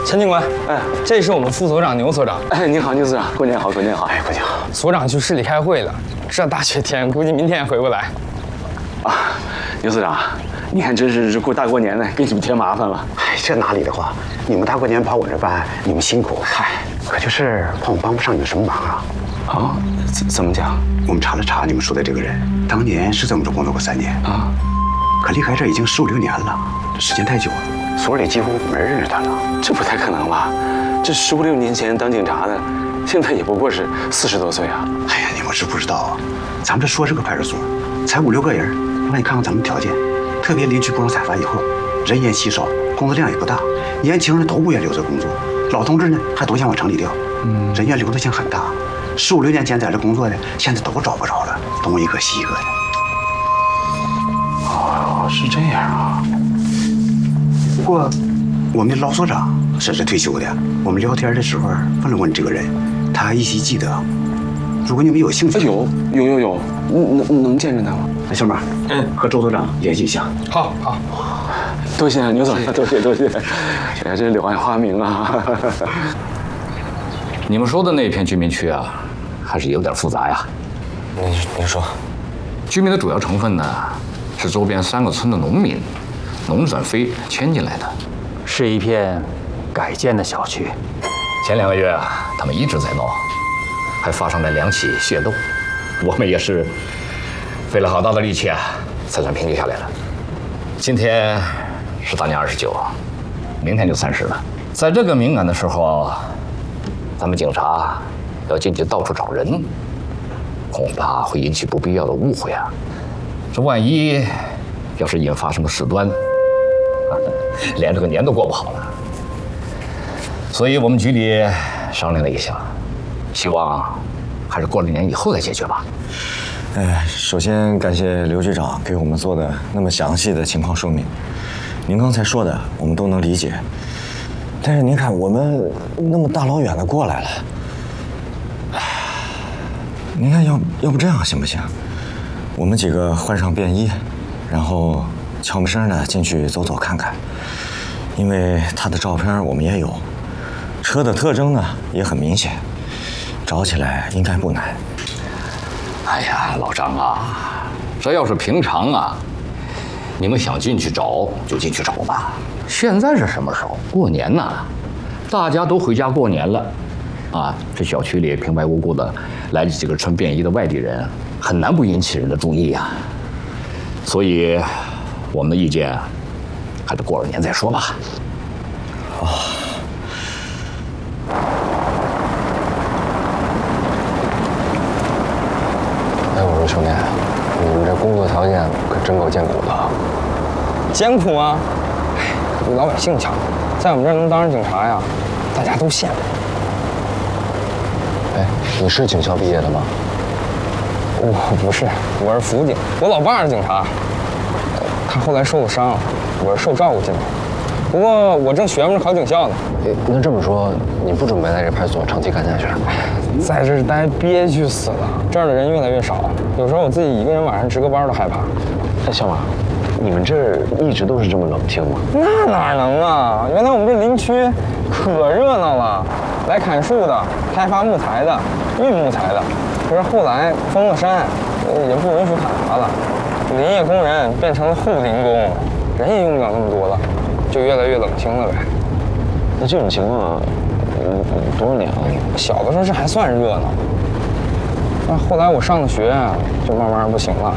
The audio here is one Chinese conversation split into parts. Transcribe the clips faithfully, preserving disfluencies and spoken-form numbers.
陈警官，哎，这是我们副所长牛所长。 哎，你好，牛所长，过年好，过年好。哎，过年好。 所长去市里开会了，这大雪天，估计明天也回不来。 啊，牛所长，你看真是过大过年的，给你们添麻烦了。 哎，这哪里的话，你们大过年跑我这办，你们辛苦。嗨，可就是怕我帮不上你们什么忙啊。 啊，怎怎么讲？ 我们查了查，你们说的这个人，当年是在我们这工作过三年啊，可离开这已经十五六年了，时间太久了。 所里几乎没人认识他了， 这不太可能吧？这十五六年前当警察的，现在也不过是四十多岁啊！ 哎呀，你们是不知道啊，咱们这说是个派出所，才五六个人，那你看看咱们条件，特别林区布种采伐以后，人烟稀少，工作量也不大，年轻人都不愿留这工作，老同志呢还都想往城里调，嗯，人员流动性很大。十五六年前在这工作的，现在都找不着了，东一个西一个的。 哦，是这样啊。 不过，我们的老所长是是退休的。我们聊天的时候问了问这个人，他还依稀记得。如果你们有兴趣， 有有有有，能能见着他吗？ 小马，嗯，和周所长联系一下。 好，好， 多谢牛总，多谢多谢。哎，这柳暗花明啊！ 你们说的那片居民区啊，还是有点复杂呀。 您您说， 居民的主要成分呢，是周边三个村的农民。 农转非迁进来的， 是一片改建的小区。 前两个月啊，他们一直在闹，还发生了两起械斗。我们也是费了好大的力气啊，才算平息下来了。今天是大年二十九，明天就三十了。在这个敏感的时候，咱们警察要进去到处找人，恐怕会引起不必要的误会啊。这万一要是引发什么事端， 连这个年都过不好了，所以我们局里商量了一下，希望还是过了年以后再解决吧。 哎，首先感谢刘局长给我们做的那么详细的情况说明。您刚才说的我们都能理解，但是您看我们那么大老远的过来了，您看要要不这样行不行？我们几个换上便衣，然后悄没声的进去走走看看。 因为他的照片我们也有，车的特征呢也很明显，找起来应该不难。 哎呀，老张啊，这要是平常啊，你们想进去找就进去找吧。现在是什么时候？过年呐，大家都回家过年了，啊，这小区里平白无故的来了几个穿便衣的外地人，很难不引起人的注意呀。所以，我们的意见。 还是过了年再说吧。 哦。 哎，我说兄弟，你们这工作条件可真够艰苦的。 艰苦吗？哎，比老百姓强，在我们这儿能当上警察呀，大家都羡慕。 哎，你是警校毕业的吗？ 我不是，我是辅警，我老爸是警察，他后来受了伤。 我是受照顾进来，不过我正学着考警校呢。 那这么说，你不准备在这派出所长期干下去？ 在这儿待憋屈死了，这儿的人越来越少，有时候我自己一个人晚上值个班都害怕。 哎，小马，你们这儿一直都是这么冷清吗？ 那哪能啊！原来我们这林区可热闹了，来砍树的、开发木材的、运木材的。可是后来封了山，也不允许砍伐了，林业工人变成了护林工。 人也用不了那么多了，就越来越冷清了呗。 那这种情况，嗯，多少年了？ 小的时候这还算热闹，但后来我上了学，就慢慢不行了。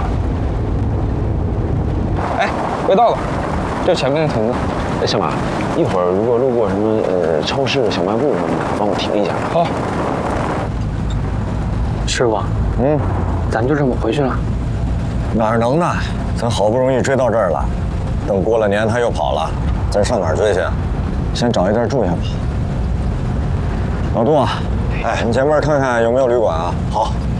哎，快到了，这前面那屯子。 哎，小马，一会儿如果路过什么呃超市、小卖部什么的，帮我停一下。 好。 师傅，嗯，咱就这么回去了？ 哪能呢？咱好不容易追到这儿了。 等过了年他又跑了，咱上哪儿追去？先找一地儿住下吧。老杜啊，哎，你前面看看有没有旅馆啊？好。